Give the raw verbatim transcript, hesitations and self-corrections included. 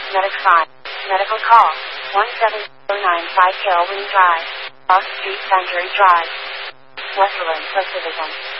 Medic five. Medical call. one seven zero nine five Tailwind Drive. Off Street Boundary Drive. Westland Subdivision.